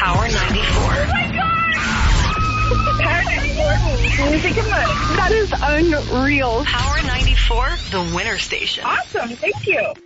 Power 94. Oh my God! Power 94 music and money. That is unreal. Power 94, the winner station. Awesome. Thank you.